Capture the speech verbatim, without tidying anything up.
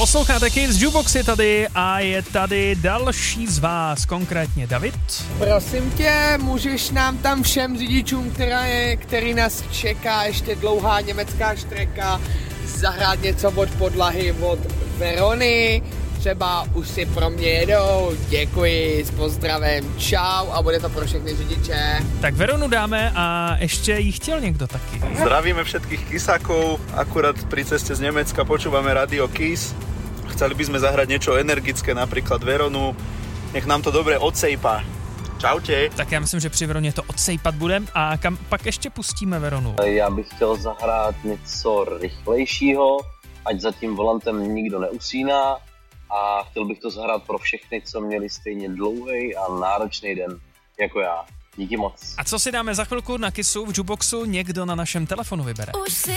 Posloucháte Kiss, Jukebox je tady a je tady další z vás, konkrétně David. Prosím tě, můžeš nám tam všem řidičům, která je, který nás čeká ještě dlouhá německá štreka, zahrát něco od podlahy od Verony, třeba už si pro mě jedou, děkuji, s pozdravem, čau a bude to pro všechny řidiče. Tak Veronu dáme a ještě jí chtěl někdo taky. Zdravíme všetkých Kisakov, akurát pri ceste z Nemecka počúvame Radio Kiss. Chceli by sme zahrať niečo energické, napríklad Veronu. Nech nám to dobre odsejpá. Čaute. Tak já myslím, že při Veroně to odsejpat budem a kam pak ještě pustíme Veronu? Já bych chtěl zahrát něco rychlejšího, ať za tím volantem nikdo neusíná a chtěl bych to zahrát pro všechny, co měli stejně dlouhý a náročný den jako já. Díky moc. A co si dáme za chvilku na Kissu v Jukeboxu, někdo na našem telefonu vybere.